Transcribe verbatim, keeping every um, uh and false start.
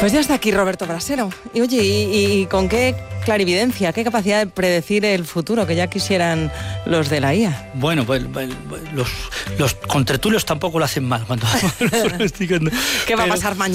Pues ya está aquí Roberto Brasero. Y oye, ¿y, y con qué clarividencia, qué capacidad de predecir el futuro que ya quisieran los de la I A? Bueno, pues, pues los, los contertulios tampoco lo hacen mal cuando pronosticando. ¿Qué va Pero, a pasar mañana?